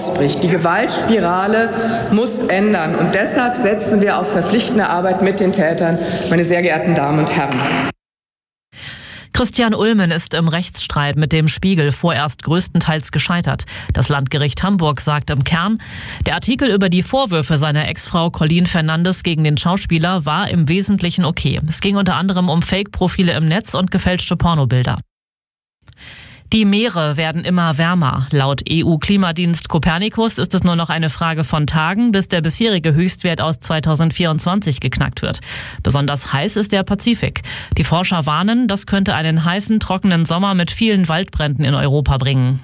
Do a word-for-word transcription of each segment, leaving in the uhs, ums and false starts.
ausbricht. Die Gewaltspirale muss ändern. Und deshalb setzen wir auf verpflichtende Arbeit mit den Tätern, meine sehr geehrten Damen und Herren. Christian Ulmen ist im Rechtsstreit mit dem Spiegel vorerst größtenteils gescheitert. Das Landgericht Hamburg sagt im Kern, der Artikel über die Vorwürfe seiner Ex-Frau Colleen Fernandes gegen den Schauspieler war im Wesentlichen okay. Es ging unter anderem um Fake-Profile im Netz und gefälschte Pornobilder. Die Meere werden immer wärmer. Laut E U-Klimadienst Copernicus ist es nur noch eine Frage von Tagen, bis der bisherige Höchstwert aus zweitausendvierundzwanzig geknackt wird. Besonders heiß ist der Pazifik. Die Forscher warnen, das könnte einen heißen, trockenen Sommer mit vielen Waldbränden in Europa bringen.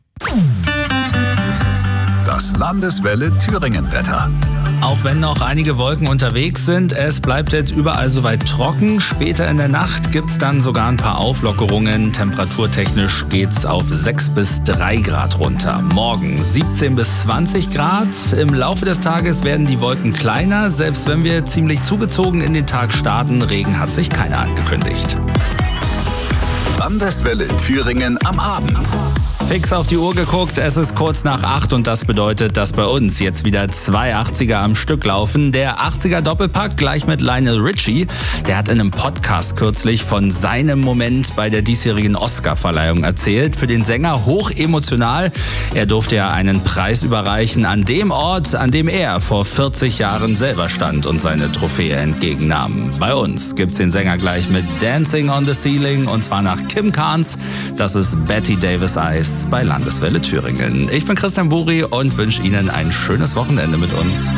Das Landeswelle Thüringen-Wetter. Auch wenn noch einige Wolken unterwegs sind, es bleibt jetzt überall soweit trocken. Später in der Nacht gibt's dann sogar ein paar Auflockerungen. Temperaturtechnisch geht's auf sechs bis drei Grad runter. Morgen siebzehn bis zwanzig Grad. Im Laufe des Tages werden die Wolken kleiner. Selbst wenn wir ziemlich zugezogen in den Tag starten, Regen hat sich keiner angekündigt. Landeswelle Thüringen am Abend. Fix auf die Uhr geguckt, es ist kurz nach acht und das bedeutet, dass bei uns jetzt wieder zwei achtziger am Stück laufen. Der achtziger Doppelpack gleich mit Lionel Richie. Der hat in einem Podcast kürzlich von seinem Moment bei der diesjährigen Oscar-Verleihung erzählt. Für den Sänger hoch emotional. Er durfte ja einen Preis überreichen an dem Ort, an dem er vor vierzig Jahren selber stand und seine Trophäe entgegennahm. Bei uns gibt's den Sänger gleich mit Dancing on the Ceiling und zwar nach Kim Carnes. Das ist Betty Davis Eyes bei Landeswelle Thüringen. Ich bin Christian Buri und wünsche Ihnen ein schönes Wochenende mit uns.